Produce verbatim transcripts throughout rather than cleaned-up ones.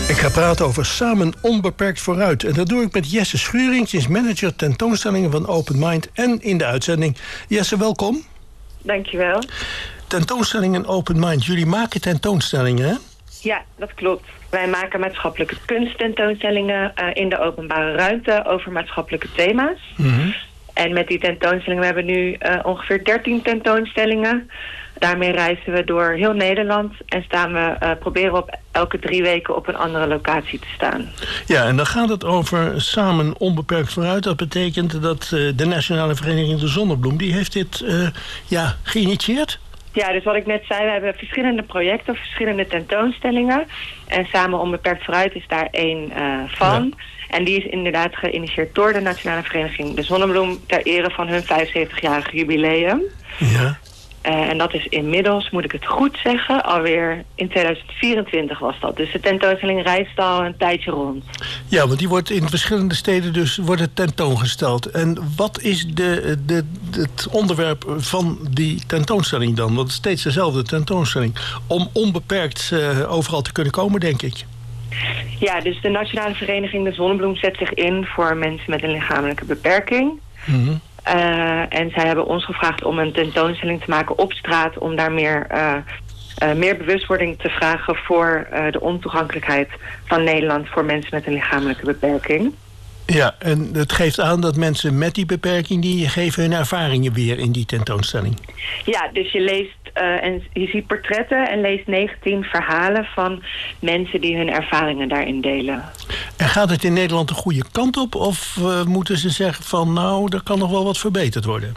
Ik ga praten over Samen Onbeperkt Vooruit. En dat doe ik met Jesse Schuring, is manager tentoonstellingen van Open Mind en in de uitzending. Jesse, welkom. Dankjewel. Tentoonstellingen Open Mind. Jullie maken tentoonstellingen, hè? Ja, dat klopt. Wij maken maatschappelijke kunsttentoonstellingen uh, in de openbare ruimte over maatschappelijke thema's. Mm-hmm. En met die tentoonstellingen, we hebben nu uh, ongeveer dertien tentoonstellingen. Daarmee reizen we door heel Nederland en staan we, uh, proberen op elke drie weken op een andere locatie te staan. Ja, en dan gaat het over Samen Onbeperkt Vooruit. Dat betekent dat uh, de Nationale Vereniging De Zonnebloem, die heeft dit uh, ja, geïnitieerd? Ja, dus wat ik net zei, we hebben verschillende projecten, verschillende tentoonstellingen. En Samen Onbeperkt Vooruit is daar één uh, van. Ja. En die is inderdaad geïnitieerd door de Nationale Vereniging De Zonnebloem ter ere van hun vijfenzeventigjarig jubileum. Ja. Uh, en dat is inmiddels, moet ik het goed zeggen, alweer in tweeduizend vierentwintig was dat. Dus de tentoonstelling reist al een tijdje rond. Ja, want die wordt in verschillende steden dus wordt het tentoongesteld. En wat is de, de, het onderwerp van die tentoonstelling dan? Want het is steeds dezelfde tentoonstelling. Om onbeperkt uh, overal te kunnen komen, denk ik. Ja, dus de Nationale Vereniging De Zonnebloem zet zich in voor mensen met een lichamelijke beperking. Mm-hmm. Uh, en zij hebben ons gevraagd om een tentoonstelling te maken op straat, om daar meer, uh, uh, meer bewustwording te vragen voor uh, de ontoegankelijkheid van Nederland voor mensen met een lichamelijke beperking. Ja, en het geeft aan dat mensen met die beperking, die geven hun ervaringen weer in die tentoonstelling. Ja, dus je leest uh, en je ziet portretten en leest negentien verhalen van mensen die hun ervaringen daarin delen. En gaat het in Nederland de goede kant op? Of uh, moeten ze zeggen van nou, er kan nog wel wat verbeterd worden?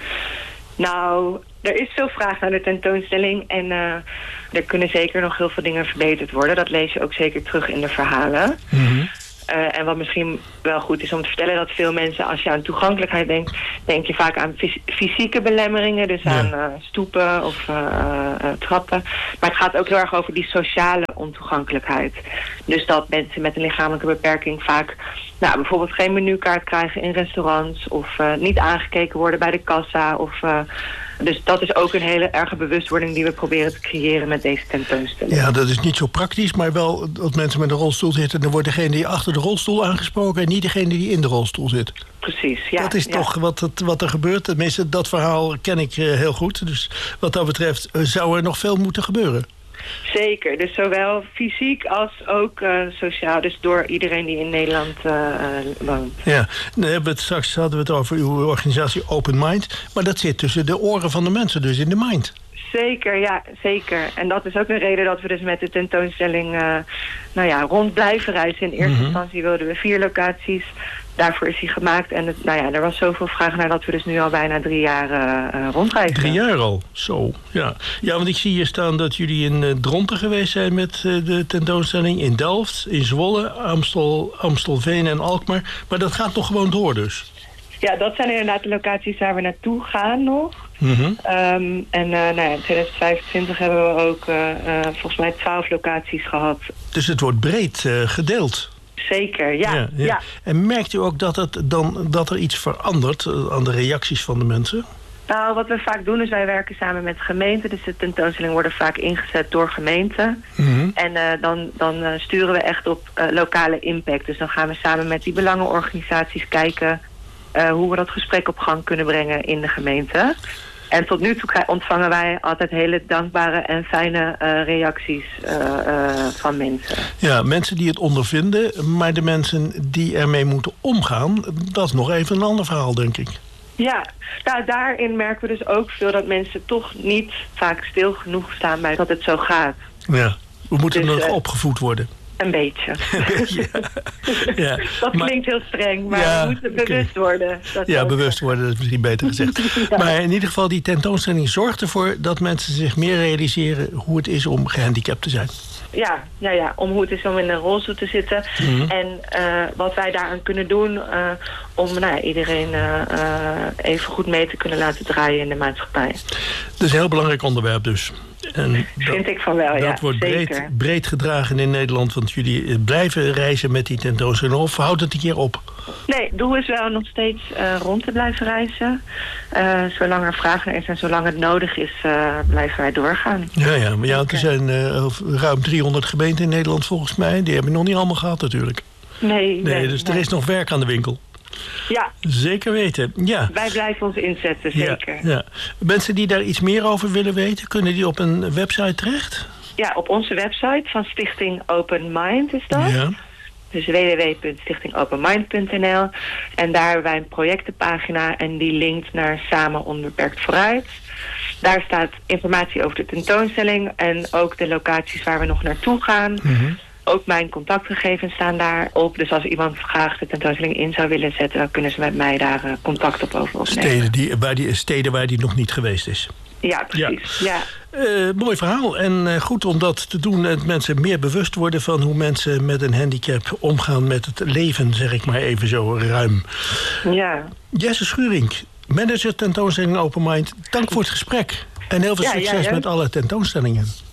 Nou, er is veel vraag naar de tentoonstelling en uh, er kunnen zeker nog heel veel dingen verbeterd worden. Dat lees je ook zeker terug in de verhalen. Mm-hmm. Uh, en wat misschien wel goed is om te vertellen, dat veel mensen, als je aan toegankelijkheid denkt, denk je vaak aan fys- fysieke belemmeringen, dus ja. aan uh, stoepen of uh, uh, trappen. Maar het gaat ook heel erg over die sociale ontoegankelijkheid. Dus dat mensen met een lichamelijke beperking vaak nou, bijvoorbeeld geen menukaart krijgen in restaurants of uh, niet aangekeken worden bij de kassa. Of, uh, dus dat is ook een hele erge bewustwording die we proberen te creëren met deze tentoonstelling. Ja, dat is niet zo praktisch, maar wel dat mensen met een rolstoel zitten, dan wordt degene die achter de rolstoel aangesproken en niet degene die in de rolstoel zit. Precies, ja. Dat is ja. toch wat, het, wat er gebeurt. Tenminste, dat verhaal ken ik uh, heel goed. Dus wat dat betreft uh, zou er nog veel moeten gebeuren. Zeker, dus zowel fysiek als ook uh, sociaal. Dus door iedereen die in Nederland uh, uh, woont. Ja, dan hebben we het, straks hadden we het over uw organisatie Open Mind. Maar dat zit tussen de oren van de mensen, dus in de mind. Zeker, ja, zeker. En dat is ook een reden dat we dus met de tentoonstelling uh, nou ja, rond blijven reizen. In eerste mm-hmm. instantie wilden we vier locaties. Daarvoor is hij gemaakt. En het, nou ja, er was zoveel vraag naar dat we dus nu al bijna drie jaar uh, rondreizen. Drie jaar al? Zo, ja. Ja, want ik zie hier staan dat jullie in uh, Dronten geweest zijn met uh, de tentoonstelling. In Delft, in Zwolle, Amstel, Amstelveen en Alkmaar. Maar dat gaat toch gewoon door dus? Ja, dat zijn inderdaad de locaties waar we naartoe gaan nog. Mm-hmm. Um, en uh, nou ja, in tweeduizend vijfentwintig hebben we ook uh, uh, volgens mij twaalf locaties gehad. Dus het wordt breed uh, gedeeld? Zeker, ja, ja, ja. ja. En merkt u ook dat, het dan, dat er iets verandert uh, aan de reacties van de mensen? Nou, wat we vaak doen is wij werken samen met gemeenten. Dus de tentoonstellingen worden vaak ingezet door gemeenten. Mm-hmm. En uh, dan, dan uh, sturen we echt op uh, lokale impact. Dus dan gaan we samen met die belangenorganisaties kijken Uh, hoe we dat gesprek op gang kunnen brengen in de gemeente. En tot nu toe ontvangen wij altijd hele dankbare en fijne uh, reacties uh, uh, van mensen. Ja, mensen die het ondervinden, maar de mensen die ermee moeten omgaan, dat is nog even een ander verhaal, denk ik. Ja, nou, daarin merken we dus ook veel dat mensen toch niet vaak stil genoeg staan bij dat het zo gaat. Ja, we moeten dus, nog uh, opgevoed worden. Een beetje. ja. Ja. Dat maar, klinkt heel streng, maar ja, we moeten bewust okay. worden. Dat ja, bewust worden, dat is misschien beter gezegd. ja. Maar in ieder geval, die tentoonstelling zorgt ervoor dat mensen zich meer realiseren hoe het is om gehandicapt te zijn. Ja, ja, ja, om hoe het is om in een rolstoel te zitten. Mm-hmm. En uh, wat wij daaraan kunnen doen uh, om nou ja, iedereen uh, uh, even goed mee te kunnen laten draaien in de maatschappij. Dat is een heel belangrijk onderwerp dus. En dat, vind ik van wel, dat ja. Dat wordt breed, breed gedragen in Nederland, want jullie blijven reizen met die tentoonstelling. Of houdt het een keer op? Nee, het doel is wel nog steeds uh, rond te blijven reizen. Uh, zolang er vraag naar is en zolang het nodig is, uh, blijven wij doorgaan. Ja, ja, maar ja, er zijn uh, ruim driehonderd gemeenten in Nederland volgens mij. Die hebben nog niet allemaal gehad natuurlijk. Nee, nee, nee dus nee. er is nog werk aan de winkel. Ja. Zeker weten, ja. Wij blijven ons inzetten, zeker. Ja, ja. Mensen die daar iets meer over willen weten, kunnen die op een website terecht? Ja, op onze website van Stichting Open Mind is dat. Ja. Dus w w w punt stichting open mind punt n l. En daar hebben wij een projectenpagina en die linkt naar Samen Onbeperkt Vooruit. Daar staat informatie over de tentoonstelling en ook de locaties waar we nog naartoe gaan. Mm-hmm. Ook mijn contactgegevens staan daarop. Dus als iemand graag de tentoonstelling in zou willen zetten, dan kunnen ze met mij daar uh, contact op over opnemen. Steden, die, waar die, steden waar die nog niet geweest is. Ja, precies. Ja. Ja. Uh, mooi verhaal. En uh, goed om dat te doen. En mensen meer bewust worden van hoe mensen met een handicap omgaan met het leven, zeg ik maar even zo ruim. Ja. Jesse Schuring, manager tentoonstelling Open Mind. Dank voor het gesprek. En heel veel ja, succes ja, ja. met alle tentoonstellingen.